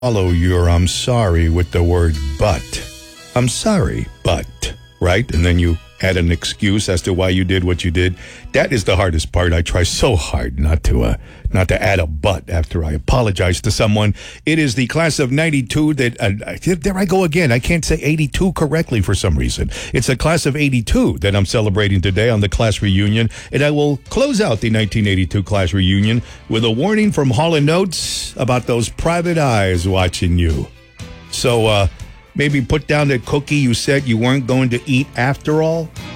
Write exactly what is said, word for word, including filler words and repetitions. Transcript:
follow your I'm sorry with the word but. I'm sorry, but, right? And then you add an excuse as to why you did what you did. That is the hardest part. I try so hard not to uh, not to add a but after I apologize to someone. It is the class of ninety-two that, uh, there I go again. I can't say eighty-two correctly for some reason. It's a class of eighty-two that I'm celebrating today on the class reunion. And I will close out the nineteen eighty-two class reunion with a warning from Hall and Notes about those private eyes watching you. So, uh, maybe put down that cookie you said you weren't going to eat after all.